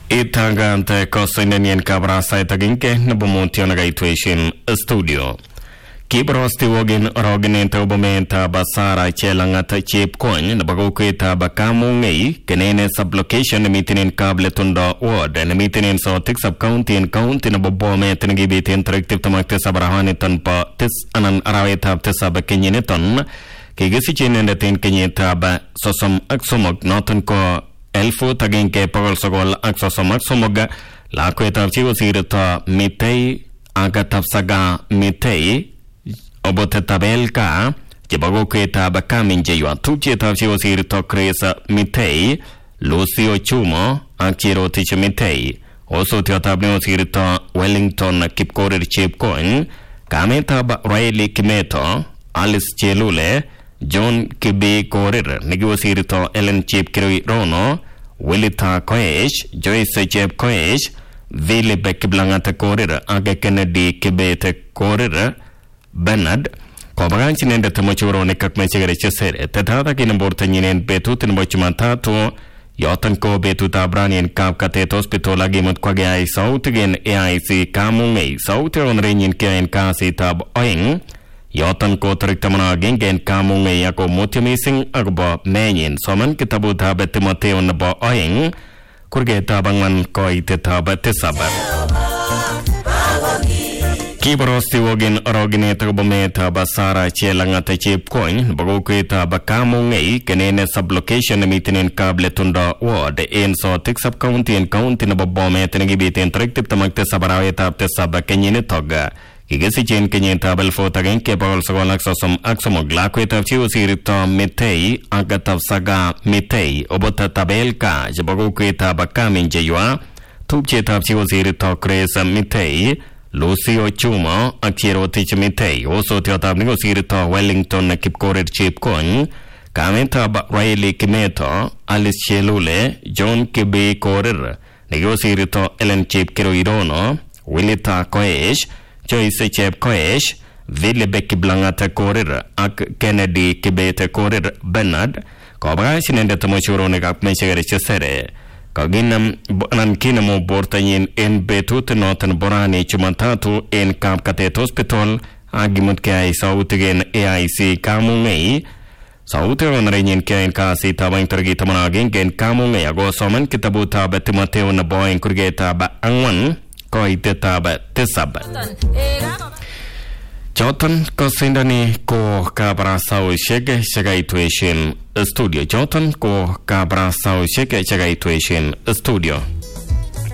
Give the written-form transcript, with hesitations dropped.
Itangante kosinenien kabrasait aginke nabumuntion agaituation studio. Kibrosti wogin roginente ubamenta basara chelangata chip coin nabagokweta bakamungei kenene sublocation mitinin kable tunda ward and mitinin so tik sub county and county nabobome tinagibit interactive tamakte sabrahani tanpa tis anan araweta tisa bakenyiniton kigisi chinende tin kenyeta ba sosom aksumog noton ko elfu taginke pagol sogol aksosom aksumoga lakweta chiwo sirita mitei agatapsaga mitei obote tabelka jibago kweta bakaminje ywa tupcheta chiwo sirita kresa mitei Lucio Chumo akchiro ticho mitei oso tiotabneo sirita Wellington Kipkorir Chipcoin kameta ba Riley Kimeto Alice Chelule John Kibi Korir nigiwo sirito Ellen Chip Kiroi Rono Willita Koesh Joyce Chep Koesh Vili Bekiblangata Korir Age Kennedy Kibete Korir Bernard Kobaganchi nende tamochuro ne kakmechegere chesere tetata kinamborta nyinen betut nbochimantatu yotan ko betut abranien kapkatet hospital agimut kwage ai sautigen AIC kamungei sauti onrenyin kain kasi tab oing yotan ko triktamana gengen kamungei ako motimising agba menyin soman kitabu tabet Timoteo nabo oing kurge tabangan ko itetab tesaba Kibrosti wogin roginete ubameta basara chelangata chipcoin bagokweta bakamungei kenene sublocation mitinin kable tunda ward in so tik sub county and county nabobome tinagibit interactive tamakte sabaraweta tesaba kenyini toga kigesi chen kenyenta belfo tagenke pagol sogol aksosom aksomog lakweta chiwo sirito mitei agatapsaga mitei obota tabelka jibagokweta bakaminje ywa tupcheta chiwo sirito kresa mitei Lucio Chumo akchiro tich mitei oso tiotabnigo sirito Wellington Kipkorir Chipcoin kamenta ba Riley Kimeto Alice Chelule John Kibi Korir nigo sirito Ellen Chip Kiroirono Willita Koesh Joyce Chep Koesh Vili Bekiblangata Korir ak Kennedy Kibete Korir Bernard kobagashin ende tamochuro nekapmechegere chesere Kaginam nankinamo bortanyin en betut notan borani chumantatu en kapkatet hospital agimut kai sautigen AIC kamungei sauteron renyin kain kasi tabang tergi tamanagen gen kamungei ago soman kitabu tab Timoteo na boy kurgeta ba angwan ko iteta ba tesaba Jotan kosindani ko kabrasao shege shagaituation studio Jotan ko kabrasao shege shagaituation studio